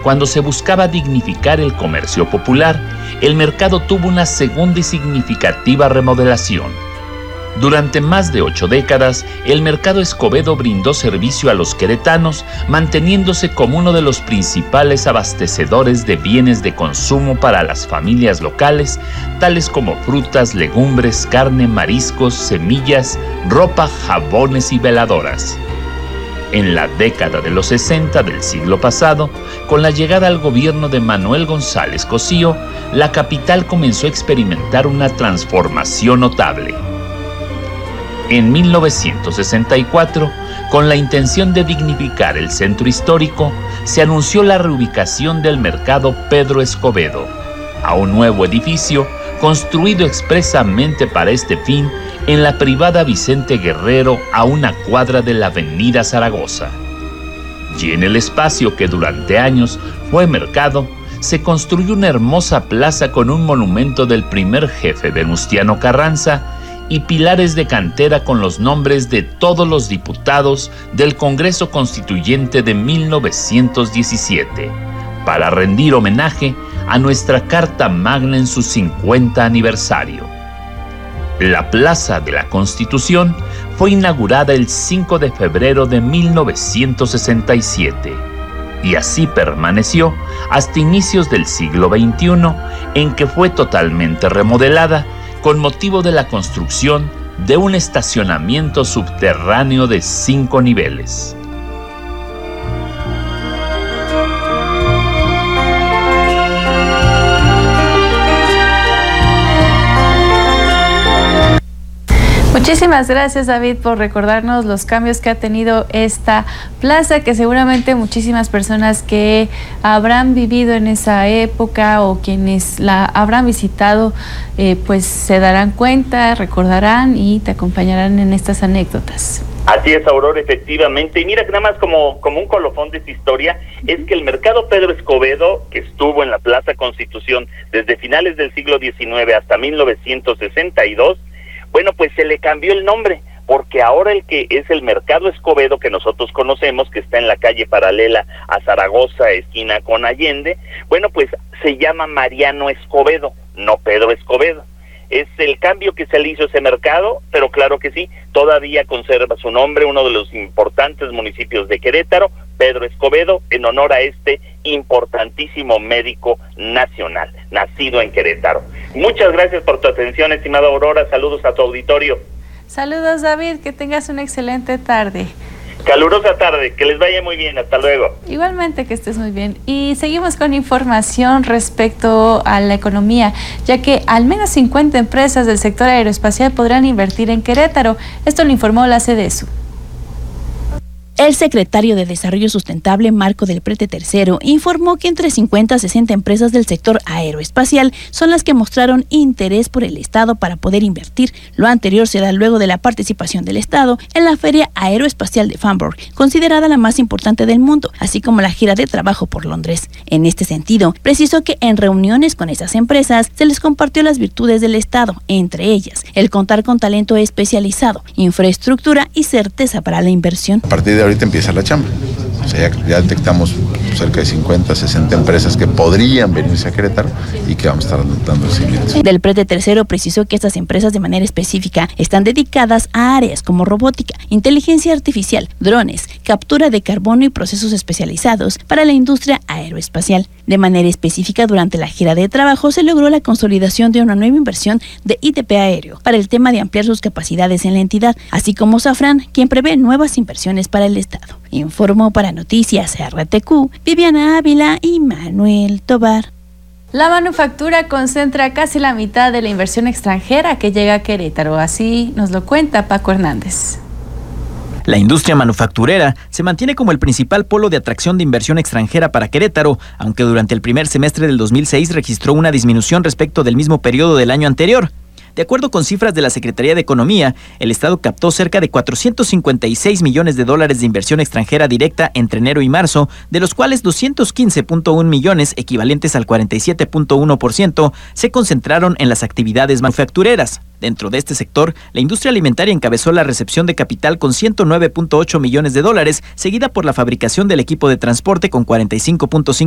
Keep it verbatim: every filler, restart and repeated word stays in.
cuando se buscaba dignificar el comercio popular, el mercado tuvo una segunda y significativa remodelación. Durante más de ocho décadas, el Mercado Escobedo brindó servicio a los queretanos, manteniéndose como uno de los principales abastecedores de bienes de consumo para las familias locales, tales como frutas, legumbres, carne, mariscos, semillas, ropa, jabones y veladoras. En la década de los sesenta del siglo pasado, con la llegada al gobierno de Manuel González Cosío, la capital comenzó a experimentar una transformación notable. En mil novecientos sesenta y cuatro, con la intención de dignificar el centro histórico, se anunció la reubicación del Mercado Pedro Escobedo a un nuevo edificio construido expresamente para este fin en la privada Vicente Guerrero, a una cuadra de la avenida Zaragoza. Y en el espacio que durante años fue mercado, se construyó una hermosa plaza con un monumento del primer jefe Venustiano Carranza y pilares de cantera con los nombres de todos los diputados del Congreso Constituyente de mil novecientos diecisiete, para rendir homenaje a nuestra Carta Magna en su cincuenta aniversario. La Plaza de la Constitución fue inaugurada el cinco de febrero de mil novecientos sesenta y siete y así permaneció hasta inicios del siglo veintiuno, en que fue totalmente remodelada con motivo de la construcción de un estacionamiento subterráneo de cinco niveles. Muchísimas gracias, David, por recordarnos los cambios que ha tenido esta plaza, que seguramente muchísimas personas que habrán vivido en esa época o quienes la habrán visitado, eh, pues se darán cuenta, recordarán y te acompañarán en estas anécdotas. Así es, Aurora, efectivamente. Y mira que nada más como, como un colofón de esta historia, es que el Mercado Pedro Escobedo, que estuvo en la Plaza Constitución desde finales del siglo diecinueve hasta mil novecientos sesenta y dos, bueno, pues se le cambió el nombre, porque ahora el que es el Mercado Escobedo que nosotros conocemos, que está en la calle paralela a Zaragoza, esquina con Allende, bueno, pues se llama Mariano Escobedo, no Pedro Escobedo. Es el cambio que se le hizo a ese mercado, pero claro que sí, todavía conserva su nombre, uno de los importantes municipios de Querétaro, Pedro Escobedo, en honor a este importantísimo médico nacional, nacido en Querétaro. Muchas gracias por tu atención, estimada Aurora, saludos a tu auditorio. Saludos, David, que tengas una excelente tarde. Calurosa tarde, que les vaya muy bien, hasta luego. Igualmente, que estés muy bien. Y seguimos con información respecto a la economía, ya que al menos cincuenta empresas del sector aeroespacial podrán invertir en Querétaro. Esto lo informó la Sedesu. El secretario de Desarrollo Sustentable, Marco del Prete tercero, informó que entre cincuenta a sesenta empresas del sector aeroespacial son las que mostraron interés por el Estado para poder invertir. Lo anterior se da luego de la participación del Estado en la Feria Aeroespacial de Farnborough, considerada la más importante del mundo, así como la gira de trabajo por Londres. En este sentido, precisó que en reuniones con esas empresas se les compartió las virtudes del Estado, entre ellas el contar con talento especializado, infraestructura y certeza para la inversión. A partir de ahorita empieza la chamba. O sea, ya, ya detectamos cerca de cincuenta, sesenta empresas que podrían venirse a Querétaro y que vamos a estar dando el seguimiento. Del Prete tercero precisó que estas empresas de manera específica están dedicadas a áreas como robótica, inteligencia artificial, drones, captura de carbono y procesos especializados para la industria aeroespacial. De manera específica, durante la gira de trabajo se logró la consolidación de una nueva inversión de I T P Aéreo para el tema de ampliar sus capacidades en la entidad, así como Safran, quien prevé nuevas inversiones para el Estado. Informó para Noticias R T Q, Viviana Ávila y Manuel Tobar. La manufactura concentra casi la mitad de la inversión extranjera que llega a Querétaro, así nos lo cuenta Paco Hernández. La industria manufacturera se mantiene como el principal polo de atracción de inversión extranjera para Querétaro, aunque durante el primer semestre del dos mil seis registró una disminución respecto del mismo periodo del año anterior. De acuerdo con cifras de la Secretaría de Economía, el Estado captó cerca de cuatrocientos cincuenta y seis millones de dólares de inversión extranjera directa entre enero y marzo, de los cuales doscientos quince punto uno millones, equivalentes al cuarenta y siete punto uno por ciento, se concentraron en las actividades manufactureras. Dentro de este sector, la industria alimentaria encabezó la recepción de capital con ciento nueve punto ocho millones de dólares, seguida por la fabricación del equipo de transporte con cuarenta y cinco punto cinco